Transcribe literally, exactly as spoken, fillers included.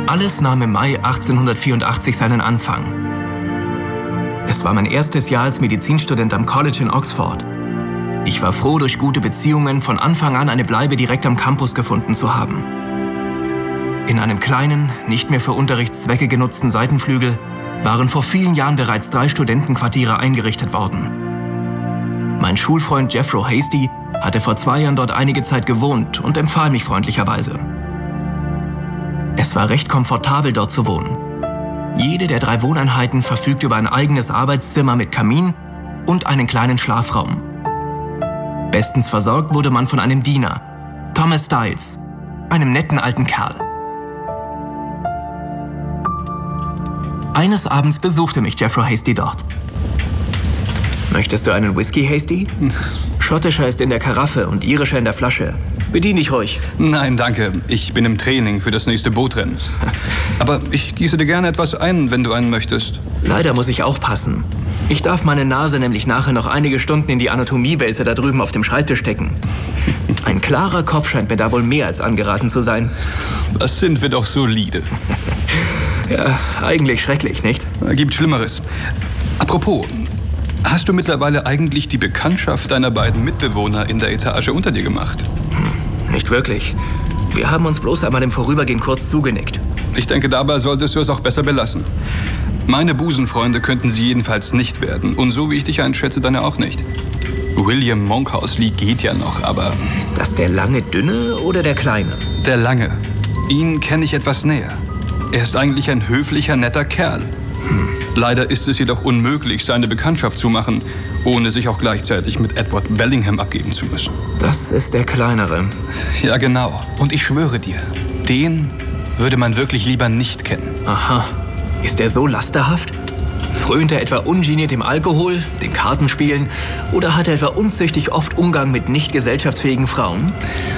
Alles nahm im Mai achtzehnhundertvierundachtzig seinen Anfang. Es war mein erstes Jahr als Medizinstudent am College in Oxford. Ich war froh, durch gute Beziehungen von Anfang an eine Bleibe direkt am Campus gefunden zu haben. In einem kleinen, nicht mehr für Unterrichtszwecke genutzten Seitenflügel waren vor vielen Jahren bereits drei Studentenquartiere eingerichtet worden. Mein Schulfreund Jeffro Hasty hatte vor zwei Jahren dort einige Zeit gewohnt und empfahl mich freundlicherweise. Es war recht komfortabel, dort zu wohnen. Jede der drei Wohneinheiten verfügt über ein eigenes Arbeitszimmer mit Kamin und einen kleinen Schlafraum. Bestens versorgt wurde man von einem Diener, Thomas Styles, einem netten alten Kerl. Eines Abends besuchte mich Jeffro Hasty dort. Möchtest du einen Whisky, Hasty? Schottischer ist in der Karaffe und irischer in der Flasche. Bedien dich ruhig. Nein, danke. Ich bin im Training für das nächste Bootrennen. Aber ich gieße dir gerne etwas ein, wenn du einen möchtest. Leider muss ich auch passen. Ich darf meine Nase nämlich nachher noch einige Stunden in die Anatomiewälze da drüben auf dem Schreibtisch stecken. Ein klarer Kopf scheint mir da wohl mehr als angeraten zu sein. Das sind wir doch solide. Ja, eigentlich schrecklich, nicht? Gibt Schlimmeres. Apropos, hast du mittlerweile eigentlich die Bekanntschaft deiner beiden Mitbewohner in der Etage unter dir gemacht? Hm, nicht wirklich. Wir haben uns bloß einmal im Vorübergehen kurz zugenickt. Ich denke, dabei solltest du es auch besser belassen. Meine Busenfreunde könnten sie jedenfalls nicht werden. Und so wie ich dich einschätze, deine auch nicht. William Monkhousley geht ja noch, aber... Ist das der lange, dünne oder der kleine? Der lange. Ihn kenne ich etwas näher. Er ist eigentlich ein höflicher, netter Kerl. Hm. Leider ist es jedoch unmöglich, seine Bekanntschaft zu machen, ohne sich auch gleichzeitig mit Edward Bellingham abgeben zu müssen. Das ist der kleinere. Ja, genau. Und ich schwöre dir, den würde man wirklich lieber nicht kennen. Aha. Ist er so lasterhaft? Frönt er etwa ungeniert dem Alkohol, dem Kartenspielen oder hat er etwa unzüchtig oft Umgang mit nicht gesellschaftsfähigen Frauen?